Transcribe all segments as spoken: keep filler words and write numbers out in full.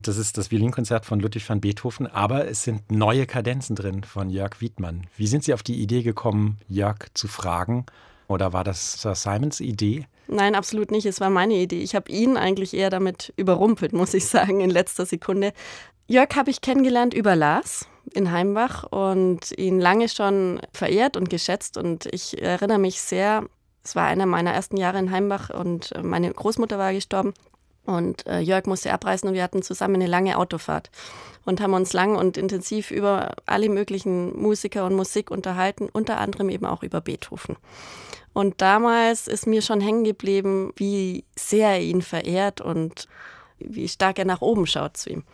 Das ist das Violinkonzert von Ludwig van Beethoven, aber es sind neue Kadenzen drin von Jörg Wiedmann. Wie sind Sie auf die Idee gekommen, Jörg zu fragen? Oder war das Sir Simons Idee? Nein, absolut nicht. Es war meine Idee. Ich habe ihn eigentlich eher damit überrumpelt, muss ich sagen, in letzter Sekunde. Jörg habe ich kennengelernt über Lars in Heimbach und ihn lange schon verehrt und geschätzt. Und ich erinnere mich sehr, es war einer meiner ersten Jahre in Heimbach und meine Großmutter war gestorben. Und äh, Jörg musste abreisen und wir hatten zusammen eine lange Autofahrt und haben uns lang und intensiv über alle möglichen Musiker und Musik unterhalten, unter anderem eben auch über Beethoven. Und damals ist mir schon hängen geblieben, wie sehr er ihn verehrt und wie stark er nach oben schaut zu ihm.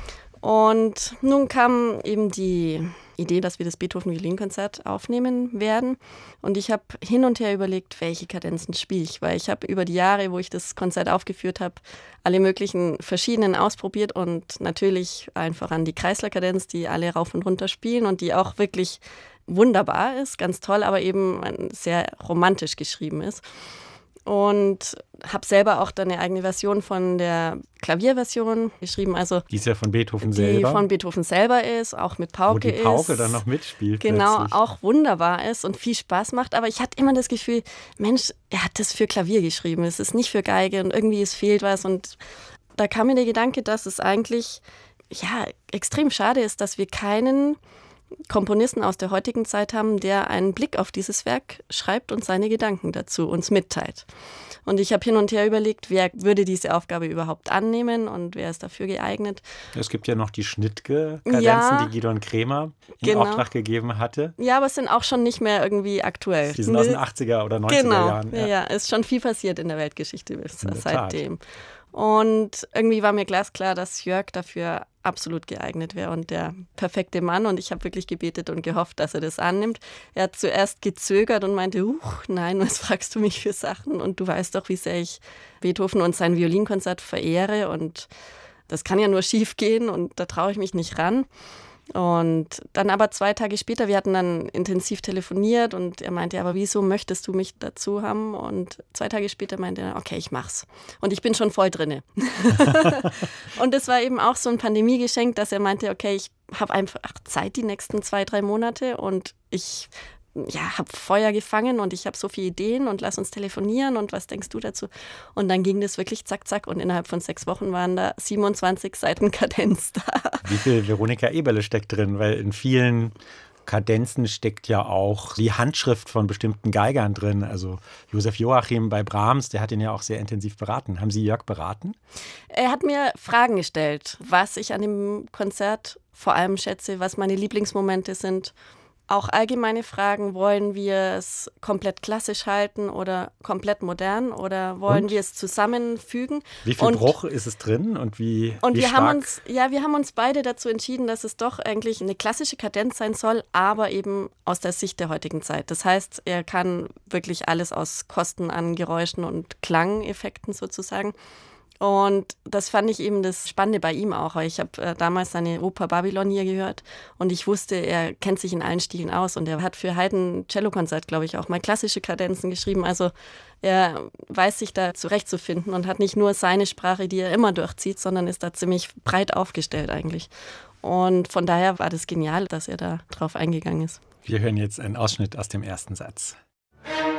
Und nun kam eben die Idee, dass wir das Beethoven-Violinkonzert aufnehmen werden. Und ich habe hin und her überlegt, welche Kadenzen spiele ich. Weil ich habe über die Jahre, wo ich das Konzert aufgeführt habe, alle möglichen verschiedenen ausprobiert und natürlich einfach an die Kreisler-Kadenz, die alle rauf und runter spielen und die auch wirklich wunderbar ist, ganz toll, aber eben sehr romantisch geschrieben ist. Und habe selber auch dann eine eigene Version von der Klavierversion geschrieben. Also die ist ja von Beethoven die selber. Die von Beethoven selber ist, auch mit Pauke ist. Wo die Pauke ist, dann noch mitspielt. Genau, plötzlich. Auch wunderbar ist und viel Spaß macht. Aber ich hatte immer das Gefühl, Mensch, er hat das für Klavier geschrieben. Es ist nicht für Geige und irgendwie es fehlt was. Und da kam mir der Gedanke, dass es eigentlich ja extrem schade ist, dass wir keinen Komponisten aus der heutigen Zeit haben, der einen Blick auf dieses Werk schreibt und seine Gedanken dazu uns mitteilt. Und ich habe hin und her überlegt, wer würde diese Aufgabe überhaupt annehmen und wer ist dafür geeignet. Es gibt ja noch die Schnittke-Kadenzen, ja, die Gidon Kremer in genau. Auftrag gegeben hatte. Ja, aber es sind auch schon nicht mehr irgendwie aktuell. Die sind aus den achtziger oder neunziger genau. Jahren. Ja, ja, ist schon viel passiert in der Weltgeschichte in seitdem. Und irgendwie war mir glasklar, dass Jörg dafür absolut geeignet wäre und der perfekte Mann. Und ich habe wirklich gebetet und gehofft, dass er das annimmt. Er hat zuerst gezögert und meinte, huch, nein, was fragst du mich für Sachen? Und du weißt doch, wie sehr ich Beethoven und sein Violinkonzert verehre. Und das kann ja nur schief gehen und da traue ich mich nicht ran. Und dann aber zwei Tage später, wir hatten dann intensiv telefoniert und er meinte, aber wieso möchtest du mich dazu haben? Und zwei Tage später meinte er, okay, ich mach's. Und ich bin schon voll drinne. Und es war eben auch so ein Pandemiegeschenk, dass er meinte, okay, ich habe einfach Zeit die nächsten zwei, drei Monate und ich ja, habe Feuer gefangen und ich habe so viele Ideen und lass uns telefonieren und was denkst du dazu? Und dann ging das wirklich zack, zack und innerhalb von sechs Wochen waren da siebenundzwanzig Seiten Kadenz da. Wie viel Veronika Eberle steckt drin? Weil in vielen Kadenzen steckt ja auch die Handschrift von bestimmten Geigern drin. Also Josef Joachim bei Brahms, der hat ihn ja auch sehr intensiv beraten. Haben Sie Jörg beraten? Er hat mir Fragen gestellt, was ich an dem Konzert vor allem schätze, was meine Lieblingsmomente sind. Auch allgemeine Fragen, wollen wir es komplett klassisch halten oder komplett modern oder wollen und? wir es zusammenfügen? Wie viel und, Bruch ist es drin und wie, und wie wir stark? haben uns, ja, wir haben uns beide dazu entschieden, dass es doch eigentlich eine klassische Kadenz sein soll, aber eben aus der Sicht der heutigen Zeit. Das heißt, er kann wirklich alles aus Kosten an Geräuschen und Klangeffekten sozusagen. Und das fand ich eben das Spannende bei ihm auch. Ich habe äh, damals seine Oper Babylon hier gehört und ich wusste, er kennt sich in allen Stilen aus und er hat für Haydn Cellokonzert, glaube ich, auch mal klassische Kadenzen geschrieben. Also er weiß sich da zurechtzufinden und hat nicht nur seine Sprache, die er immer durchzieht, sondern ist da ziemlich breit aufgestellt eigentlich. Und von daher war das genial, dass er da drauf eingegangen ist. Wir hören jetzt einen Ausschnitt aus dem ersten Satz.